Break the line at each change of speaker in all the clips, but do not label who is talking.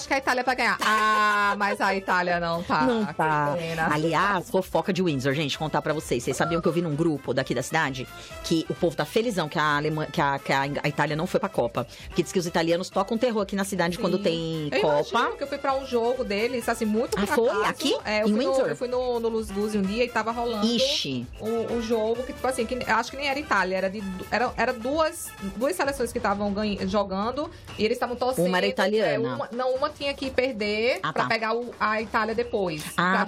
que a Itália vai ganhar. Ah, mas a Itália não tá.
Não tá. Aliás, fofoca de Windsor, gente, contar pra vocês. Vocês sabiam que eu vi num grupo daqui da cidade que o povo tá felizão que a Itália não foi pra Copa. Porque diz que os italianos tocam terror aqui na cidade quando tem Copa.
Imagino que eu fui pra um jogo deles, assim, muito por
foi?
acaso.
Aqui?
Em
Windsor?
Eu fui no Luz Guzzi um dia e tava rolando o jogo, que tipo assim, que acho que nem era Itália, era duas seleções que estavam jogando e eles estavam torcendo.
Uma era italiana.
Uma tinha que perder pra pegar a Itália depois.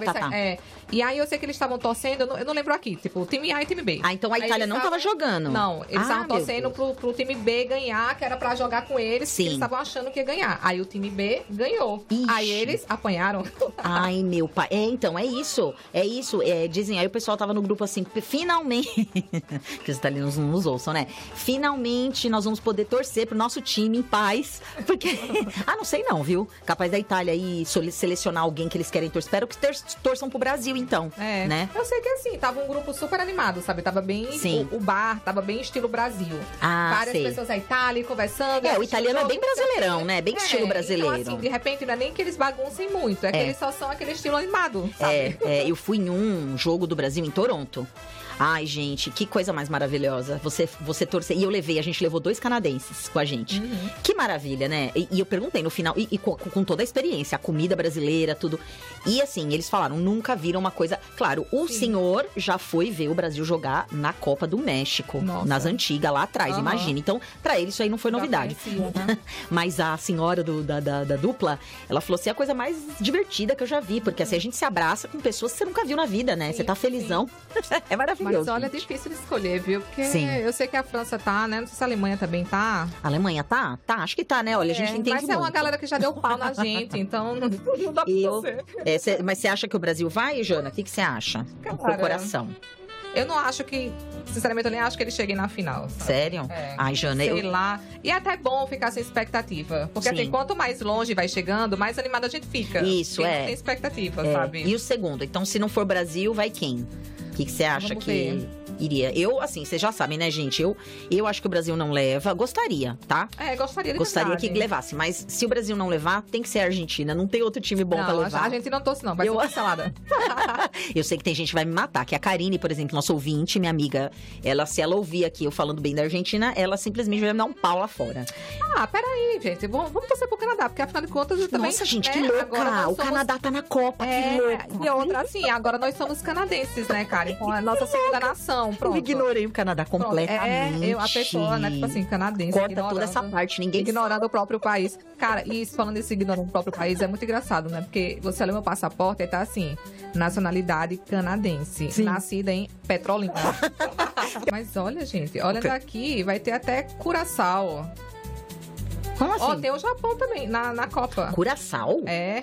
E aí eu sei que eles estavam torcendo, eu não lembro aqui, tipo, time A e time B.
Ah, então a Itália não tava jogando.
Não, eles estavam torcendo pro time B ganhar, que era pra jogar com eles,
Sim.
eles estavam achando que ia ganhar. Aí o time B ganhou.
Ixi.
Aí eles apanharam.
Ai, meu pai. Então, é isso. Dizem, aí o pessoal tava no grupo assim, finalmente, que os italianos não nos ouçam, né? Finalmente nós vamos poder torcer pro nosso time em paz, porque, não sei não, viu? Capaz da Itália aí selecionar alguém que eles querem torcer. Espero que torçam pro Brasil, então, né?
Eu sei que assim, tava um grupo super animado, sabe? Tava bem, o bar tava bem estilo Brasil. Várias pessoas da Itália conversando.
O italiano é bem brasileirão, né? Bem estilo brasileiro.
Então, assim, de repente, não é nem que eles baguncem muito, que eles só são aquele estilo animado, sabe?
Eu fui em um jogo do Brasil em Toronto. Ai, gente, que coisa mais maravilhosa. Você torcer. E a gente levou 2 canadenses com a gente.
Uhum.
Que maravilha, né? E eu perguntei no final, com toda a experiência, a comida brasileira, tudo. E assim, eles falaram, nunca viram uma coisa. Claro, o senhor já foi ver o Brasil jogar na Copa do México, nas antigas, lá atrás, imagina. Então, pra ele isso aí não foi novidade.
Né?
Mas a senhora da dupla, ela falou assim, é a coisa mais divertida que eu já vi. Porque assim, a gente se abraça com pessoas que você nunca viu na vida, né? Você tá felizão. É maravilhoso.
Mas olha, é difícil de escolher, viu? Porque eu sei que a França tá, né? Não sei se a Alemanha também tá.
A Alemanha tá? Tá, acho que tá, né? Olha, a gente entende
muito. Mas é uma galera que já deu pau na gente, então não dá pra você.
Mas você acha que o Brasil vai, Jana? O que você acha? Com o coração.
Eu não acho que... Sinceramente, eu nem acho que eles cheguem na final. Sabe?
Sério? Ai, Jana...
Sei lá. E é até bom ficar sem expectativa. Porque, assim, quanto mais longe vai chegando, mais animada a gente fica.
Isso,
não tem expectativa, sabe?
E o segundo? Então, se não for Brasil, vai quem? O que você acha que iria? Eu, assim, vocês já sabem, né, gente? Eu acho que o Brasil não leva. Gostaria, tá?
Gostaria de
Gostaria que levasse. Mas se o Brasil não levar, tem que ser a Argentina. Não tem outro time bom pra levar.
A gente não torce, não. Vai ser cancelada.
Eu sei que tem gente que vai me matar. Que a Karine, por exemplo, nossa ouvinte, minha amiga, se ela ouvir aqui eu falando bem da Argentina, ela simplesmente vai me dar um pau lá fora.
Peraí, gente. Vamos torcer pro Canadá, porque afinal de contas eu também...
Nossa, gente, que louca! O Canadá tá na Copa, que louca!
E outra, assim, agora nós somos canadenses, né, cara? Com a nossa segunda nação, pronto.
Eu ignorei o Canadá completamente.
A pessoa, né, tipo assim, canadense.
Corta toda essa parte, ninguém...
Ignorando o próprio país. Cara, e falando desse ignorando o próprio país, é muito engraçado, né? Porque você olha meu passaporte e tá assim, nacionalidade canadense. Sim. Nascida em Petrolina. Mas olha, gente, olha daqui, vai ter até Curaçao.
Como assim?
Tem o Japão também, na Copa.
Curaçao?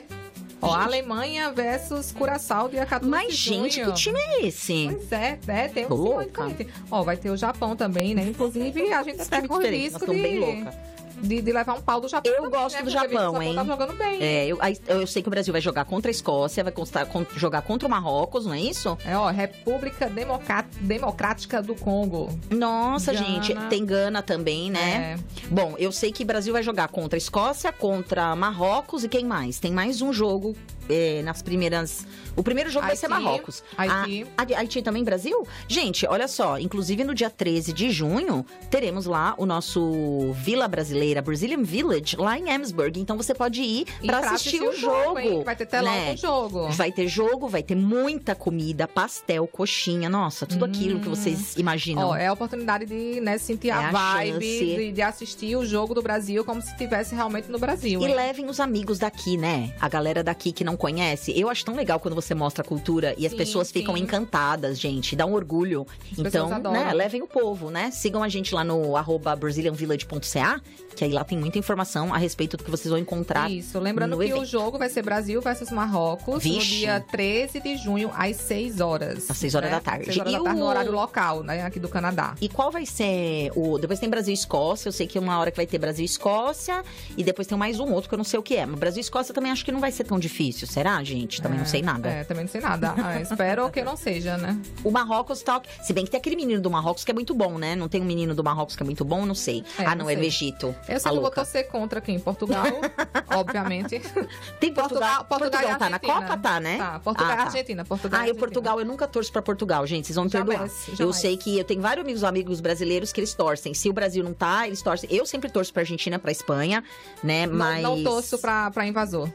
Alemanha versus Curaçao, dia 14
Mas,
de junho.
gente, que time é esse?
Pois tem um louca. Vai ter o Japão também, né? Inclusive, a gente até corre risco de levar um pau do Japão.
Eu gosto do Japão, hein?
Tá jogando bem.
Eu sei que o Brasil vai jogar contra a Escócia, vai jogar contra o Marrocos, não é isso?
República Democrática do Congo.
Nossa,
Gana.
gente, tem Gana também, né? Bom, eu sei que o Brasil vai jogar contra a Escócia, contra Marrocos e quem mais? Tem mais um jogo nas primeiras... O primeiro jogo vai ser Marrocos. Haiti também, Brasil? Gente, olha só, inclusive no dia 13 de junho, teremos lá o nosso Vila Brasileira, Brazilian Village, lá em Amesburg. Então você pode ir pra assistir o jogo.
Vai ter telão com o jogo.
Vai ter jogo, vai ter muita comida, pastel, coxinha, nossa, tudo aquilo que vocês imaginam.
É a oportunidade de sentir a vibe de assistir o jogo do Brasil como se estivesse realmente no Brasil.
E levem os amigos daqui, né? A galera daqui que não conhece. Eu acho tão legal quando você mostra a cultura e as pessoas ficam encantadas, gente. Dá um orgulho. Então, né, levem o povo, né? Sigam a gente lá no @brazilianvillage.ca, que aí lá tem muita informação a respeito do que vocês vão encontrar.
Isso, lembrando que o jogo vai ser Brasil versus Marrocos no dia 13 de junho, às 6 horas.
Às 6 horas da tarde.
6 horas da tarde, no horário local, né? Aqui do Canadá.
E qual vai ser Depois tem Brasil e Escócia, eu sei que uma hora que vai ter Brasil e Escócia, e depois tem mais um outro que eu não sei o que é. Mas Brasil e Escócia também acho que não vai ser tão difícil, será, gente? Também não sei nada.
Também não sei nada. Espero que não seja, né?
O Marrocos tá... Se bem que tem aquele menino do Marrocos que é muito bom, né? Não tem um menino do Marrocos que é muito bom? Não sei. Não, é do Egito.
Eu sei que eu vou torcer contra quem? Portugal, obviamente.
Tem Portugal tá na Copa? Tá, né?
Tá, Portugal e Argentina. Portugal
e Portugal, eu nunca torço pra Portugal, gente. Vocês vão me perdoar. Eu sei que eu tenho vários amigos brasileiros que eles torcem. Se o Brasil não tá, eles torcem. Eu sempre torço pra Argentina, pra Espanha, né? Mas...
Não torço pra invasor.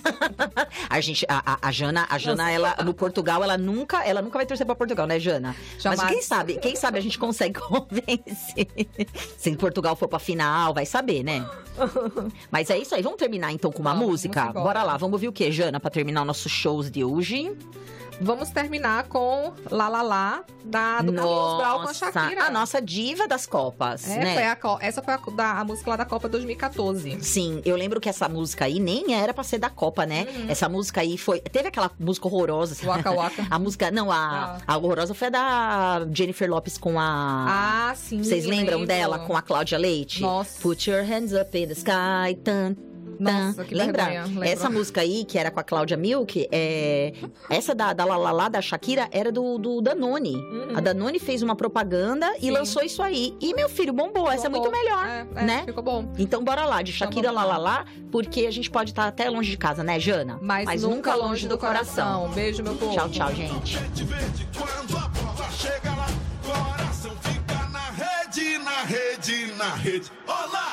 A Jana, ela, no Portugal, ela nunca vai torcer pra Portugal, né, Jana?
Jamais.
Mas quem sabe a gente consegue convencer. Se Portugal for pra final, vai saber, né? Mas é isso aí. Vamos terminar, então, com uma música? Bora lá. Vamos ouvir o quê, Jana, pra terminar nossos shows de hoje?
Vamos terminar com Lá Lá Lá, do Carlos Brau com a Shakira.
A nossa diva das Copas, né?
Essa foi a música lá da Copa 2014.
Sim, eu lembro que essa música aí nem era pra ser da Copa, né? Essa música aí foi... Teve aquela música horrorosa.
Waka Waka.
A música... Não, a horrorosa foi a da Jennifer Lopez com a...
sim.
Vocês lembram dela com a Cláudia Leite?
Nossa.
Put your hands up in the sky,
Nossa, que
lembra? Essa música aí, que era com a Cláudia Milk, essa da Lá Lá Lá, da Shakira, era do Danone. A Danone fez uma propaganda e lançou isso aí. E, meu filho, bombou. Essa é muito melhor, né?
Ficou bom.
Então, bora lá, de Shakira, Lá Lá Lá, porque a gente pode estar até longe de casa, né, Jana?
Mas nunca longe do coração. Beijo, meu povo.
Tchau, gente.